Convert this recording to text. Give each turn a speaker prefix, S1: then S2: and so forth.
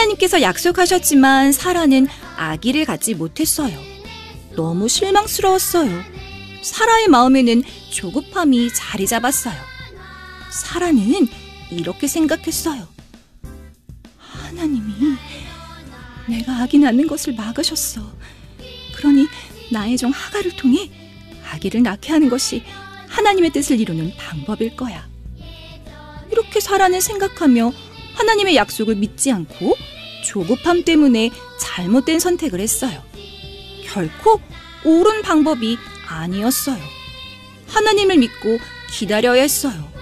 S1: 하나님께서 약속하셨지만 사라는 아기를 갖지 못했어요. 너무 실망스러웠어요. 사라의 마음에는 조급함이 자리 잡았어요. 사라는 이렇게 생각했어요. 하나님이 내가 아기 낳는 것을 막으셨어. 그러니 나의 종 하갈을 통해 아기를 낳게 하는 것이 하나님의 뜻을 이루는 방법일 거야. 이렇게 사라는 생각하며 하나님의 약속을 믿지 않고 조급함 때문에 잘못된 선택을 했어요. 결코 옳은 방법이 아니었어요. 하나님을 믿고 기다려야 했어요.